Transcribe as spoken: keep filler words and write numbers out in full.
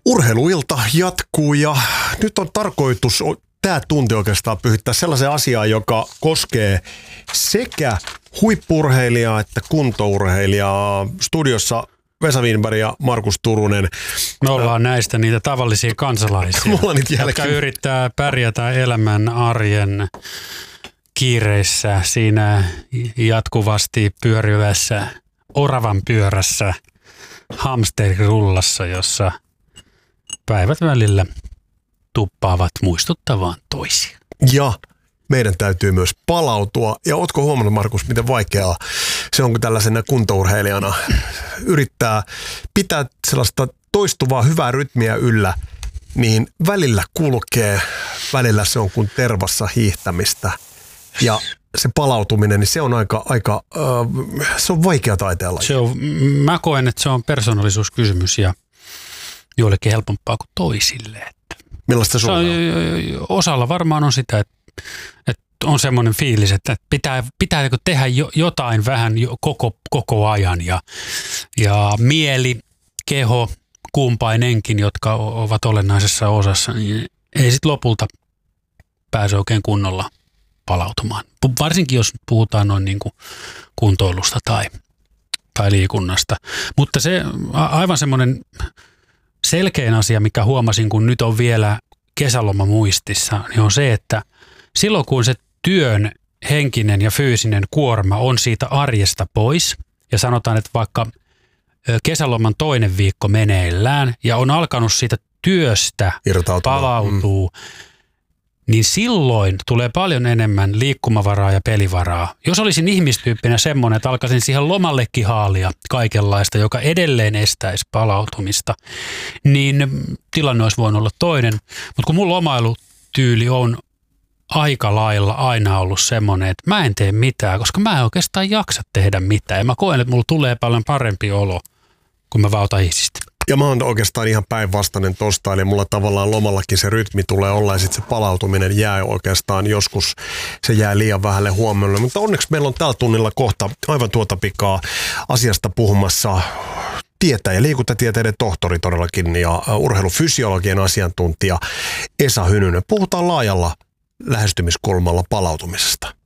Urheiluilta jatkuu ja nyt on tarkoitus tämä tunti oikeastaan pyhittää sellaisen asiaan, joka koskee sekä huippu-urheilijaa että kuntourheilijaa. Studiossa Vesa Wienberg ja Markus Turunen. Me ollaan näistä niitä tavallisia kansalaisia, jotka yrittää pärjätä elämän arjen kiireissä siinä jatkuvasti pyörivässä oravan pyörässä, hamsterirullassa, jossa päivät välillä tuppaavat muistuttavaan toisia. Ja meidän täytyy myös palautua. Ja ootko huomannut, Markus, miten vaikeaa se on, kun tällaisena kuntourheilijana yrittää pitää sellaista toistuvaa hyvää rytmiä yllä, niin välillä kulkee, välillä se on kuin tervassa hiihtämistä. Ja se palautuminen, niin se on aika, aika äh, se on vaikea taiteella. Se on, mä koen, että se on persoonallisuuskysymys ja joillekin helpompaa kuin toisille. Millaista sulla on? Osalla varmaan on sitä, että, että on semmoinen fiilis, että pitää, pitää tehdä jo, jotain vähän jo, koko, koko ajan. Ja, ja mieli, keho, kumpainenkin, jotka ovat olennaisessa osassa, niin ei sitten lopulta pääse oikein kunnolla palautumaan. Varsinkin jos puhutaan noin niin kuin kuntoilusta tai, tai liikunnasta. Mutta se aivan semmoinen selkein asia, mikä huomasin, kun nyt on vielä kesäloma muistissa, niin on se, että silloin kun se työn henkinen ja fyysinen kuorma on siitä arjesta pois, ja sanotaan, että vaikka kesäloman toinen viikko meneillään, ja on alkanut siitä työstä palautuu, mm. niin silloin tulee paljon enemmän liikkumavaraa ja pelivaraa. Jos olisin ihmistyyppinä semmoinen, että alkaisin siihen lomallekin haalia kaikenlaista, joka edelleen estäisi palautumista, niin tilanne olisi voinut olla toinen. Mutta kun mun lomailutyyli on aika lailla aina ollut semmoinen, että mä en tee mitään, koska mä en oikeastaan jaksa tehdä mitään. Ja mä koen, että mulla tulee paljon parempi olo, kun mä vautan ihsistä. Ja mä oon oikeastaan ihan päinvastainen tosta, eli mulla tavallaan lomallakin se rytmi tulee olla ja sitten se palautuminen jää oikeastaan joskus, se jää liian vähälle huomiolle. Mutta onneksi meillä on tällä tunnilla kohta aivan tuota pikaa asiasta puhumassa tietäjä, liikuntatieteiden tohtori todellakin ja urheilufysiologian asiantuntija Esa Hynynen. Puhutaan laajalla lähestymiskulmalla palautumisesta.